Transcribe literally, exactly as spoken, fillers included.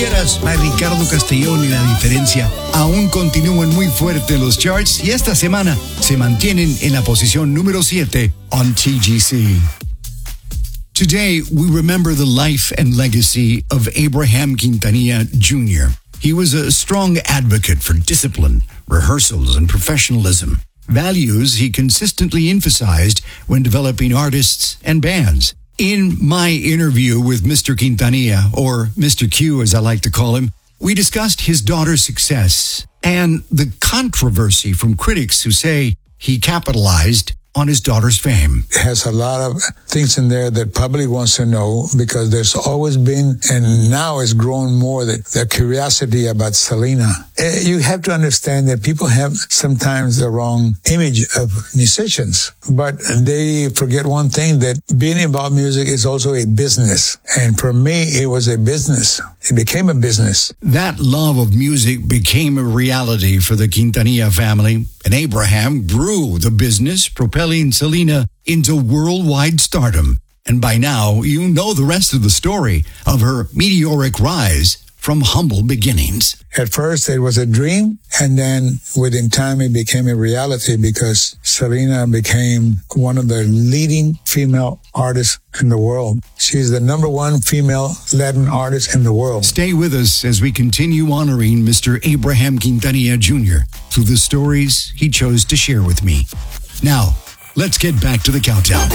supieras, by Ricardo Castellón y La Diferencia aún continúan muy fuerte los charts y esta semana se mantienen en la posición número siete on T G C. Today, we remember the life and legacy of Abraham Quintanilla Junior He was a strong advocate for discipline, rehearsals, and professionalism, values he consistently emphasized when developing artists and bands. In my interview with Mister Quintanilla, or Mister Q as I like to call him, we discussed his daughter's success and the controversy from critics who say he capitalized on his daughter's fame. It has a lot of things in there that public wants to know because there's always been, and now it's grown more, that the curiosity about Selena. Uh, you have to understand that people have sometimes the wrong image of musicians, but they forget one thing, that being involved in music is also a business. And for me, it was a business. It became a business. That love of music became a reality for the Quintanilla family, and Abraham grew the business, propelling Selena into worldwide stardom. And by now, you know the rest of the story of her meteoric rise from humble beginnings. At first, it was a dream, and then within time, it became a reality because Selena became one of the leading female artists in the world. She's the number one female Latin artist in the world. Stay with us as we continue honoring Mister Abraham Quintanilla Junior through the stories he chose to share with me. Now, let's get back to the countdown.